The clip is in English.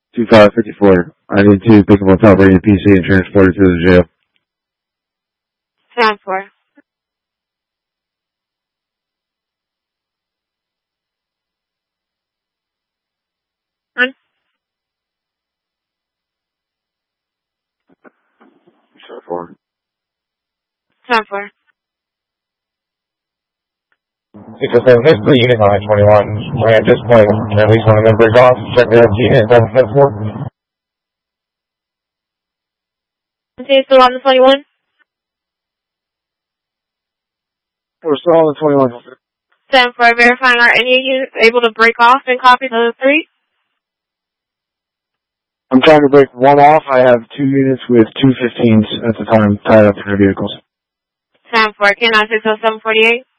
2554. I need to pick up on top of your PC and transport it to the jail. Sound 4. On. Sound 4. Sound 4. It's just a unit on I-21. At this point, at least one of them break off. Check the unit on the 4. Is he still on the 21? We're still on the 21. Sound 4, verifying are any of you able to break off and copy the 3? I'm trying to break one off. I have 2 units with 215s at the time tied up in their vehicles. Sound 4, can I 60748?